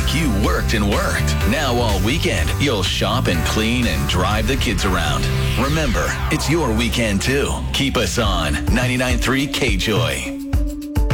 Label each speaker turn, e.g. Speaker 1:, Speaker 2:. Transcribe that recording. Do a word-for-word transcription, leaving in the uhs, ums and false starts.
Speaker 1: like you worked and worked. Now all weekend, you'll shop and clean and drive the kids around. Remember, it's your weekend too. Keep us on ninety-nine point three K-Joy.